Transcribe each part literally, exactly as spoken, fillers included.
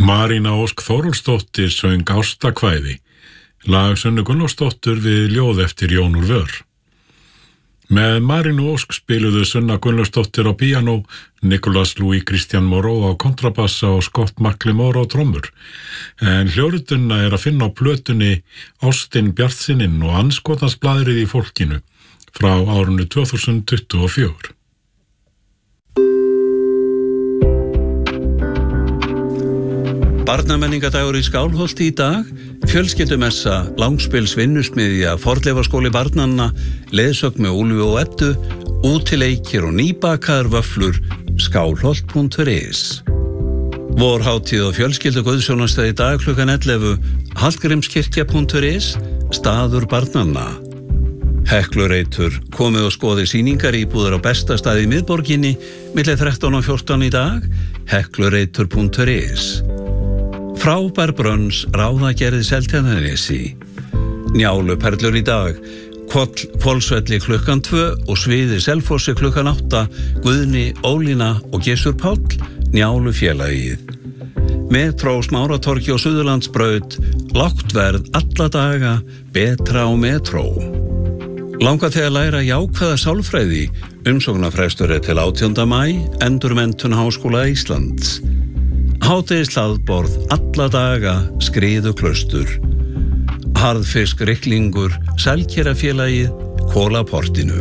Marína Ósk Þórólfsdóttir söng Ástakvæði, lag Sunnu Gunnlaugsdóttur við ljóð eftir Jón úr Vör. Með Marínu Ósk spiluðu Sunna Gunnlaugsdóttir á píanó, Nicolas Louis Christian Moreau á kontrabassa og Scott McLemore á trommur. En hljórituna er að finna á plötunni Ástin Bjartsinin og andskotansblaðrið í fólkinu frá árinu tvö þúsund tuttugu og fjögur. Barnamenningadagur í Skálholti í dag, fjölskyldumessa, langspils vinnusmiðja, fornleifaskóli barnanna, leiðsögn með Úlfi og Eddu, útileikir og nýbakaðar vöfflur, skálholt punktur is. Vorhátíð og fjölskyldu guðsjónastað í dag klukkan ellefu, hallgrímskirkja punktur is, staður barnanna. Heklureitur, komið og skoði sýningar íbúðar á besta staði í miðborginni, milli þrettán og fjórtán í dag, heklureitur punktur is. Frábær brönns ráðagerði Seltjarnarnesi. Njáluperlur í dag, Hvolsvelli klukkan tvö og Sviði Selfossi klukkan átta, Guðni, Ólína og Gissur Páll, Njálufélagið. Metró Smáratorgi og Suðurlandsbraut, lágt verð alla daga, betra á metró. Langar þig að læra jákvæða sálfræði, umsóknarfrestur er til átjánda maí, Endurmenntun Háskóla Íslands. Hádegishlaðborð alla daga, Skriðu Klaustur. Harðfisk ryklingur, Selkerafélagið, Kólaportinu.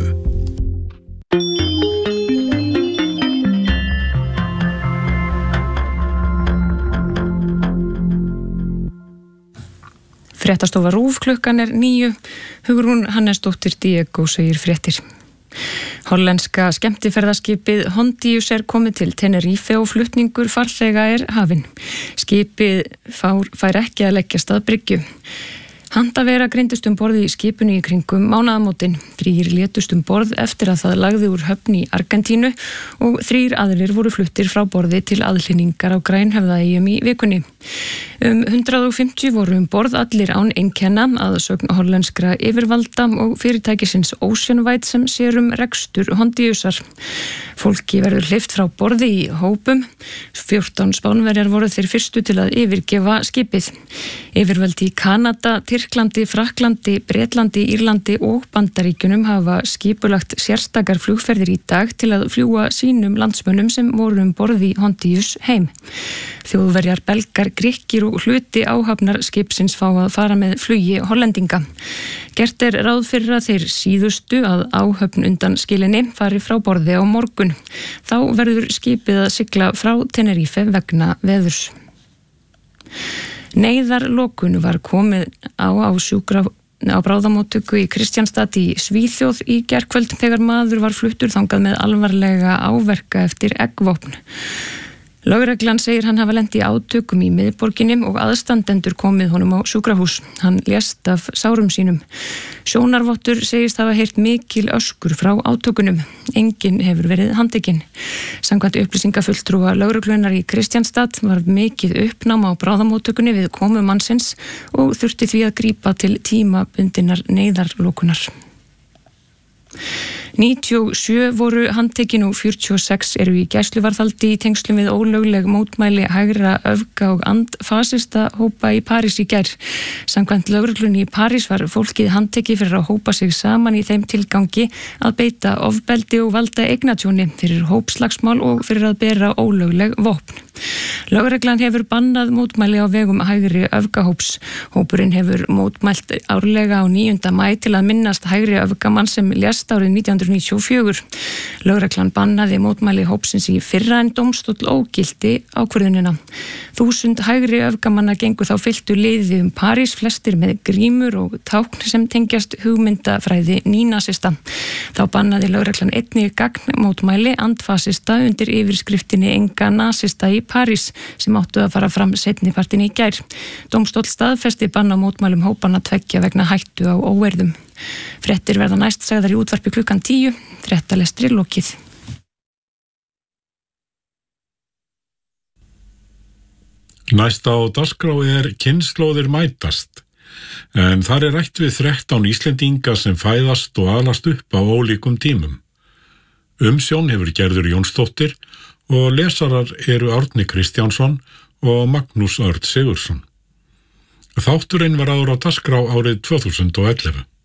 Fréttastofa RÚV klukkan er níu. Hugrún Hannesdóttir Diego segir fréttir. Hollenska skemmtiferðaskipið Hondius er komið til Tenerife og flutningur farþega er hafinn. Skipið fár, fær ekki að leggjast að bryggju. Handavera greindust um borð í skipinu í kringum mánaðamótin. Þrír létust um borð eftir að það lagði úr höfn í Argentínu og þrír aðrir voru fluttir frá borði til aðhlynningar á Grænhöfðaeyjum í vikunni. Um hundrað og fimmtíu voru um borð allir án einkenna að sögn hollenskra yfirvalda og fyrirtækisins Oceanwide sem sér um rekstur Hondiusar. Fólki verður hleypt frá borði í hópum. fjórtán Spánverjar voru þeir fyrstu til að yfirgefa skipið. Yfirvaldi í Kanada, Tyrklandi, Frakklandi, Bretlandi, Írlandi og Bandaríkjunum hafa skipulagt sérstakar flugferðir í dag til að fljúga sínum landsmönnum sem voru um borði í Hondius heim. Þjóðverjar, Belgar, Grikkir og hluti áhafnar skipsins fá að fara með flugi hollendinga. Gert er ráð fyrir að þeir síðustu að áhöfn undan skilinni fari frá borði á morgun. Þá verður skipið að sigla frá Tenerife vegna veðurs. Neyðarlokun var komið á á sjúkra á bráðamóttöku í Kristjánstad í Svíþjóð í gærkvöld þegar maður var fluttur þangað með alvarlega áverka eftir eggvopn. Lögreglan segir hann hafa lent í átökum í miðborginni og aðstandendur komið honum á sjúkrahús. Hann lést af sárum sínum. Sjónarvottur segist hafa heyrt mikil öskur frá átökunum. Enginn hefur verið handtekinn. Samkvæmt upplýsingafulltrúa lögreglunar í Kristjánstad var mikið uppnám á bráðamóttökunni við komu mannsins og þurfti því að grípa til tímabundinnar neyðarlokunar. níutíu og sjö voru handtekin og fjörutíu og sex eru í gæsluvarðhaldi í tengslum við ólögleg mótmæli hægra, öfga og andfasista hópa í París í gær. Samkvæmt lögreglunni í París var fólkið handtekið fyrir að hópa sig saman í þeim tilgangi að beita ofbeldi og valda eignatjóni fyrir hópslagsmál og fyrir að bera ólögleg vopn. Lögreglan hefur bannað mótmæli á vegum hægri öfgahóps. Hópurinn hefur mótmælt árlega á níunda maí til að minnast hægri öfgamann sem lést árið nítján hundruð níutíu og fjögur. Lögreglan bannaði mótmæli hópsins í fyrra en dómstóll ógilti ákvörðunina. Þúsund hægri öfgamanna gengu þá fylktu liði um París, flestir með grímur og tákn sem tengjast hugmyndafræði nýnasista. Þá bannaði lögreglan einnig gagn mótmæli andfasista undir yfirskriftinni Enga nasista í París sem áttu að fara fram seinnipartin í gær. Dómstóll staðfesti bann á mótmælum hópanna tveggja vegna hættu á óeirðum. Fréttir verða næst sagðar í útvarpi klukkan tíu, fréttalestri lokið. Næst á dagskrá er kynslóðir mætast, en þar er rætt við þrettán Íslendinga sem fæðast og alast upp á ólíkum tímum. Umsjón hefur Gerður Jónsdóttir og lesarar eru Árni Kristjánsson og Magnús Örn Sigurðsson. Þátturinn var áður á dagskrá árið tvö þúsund og ellefu.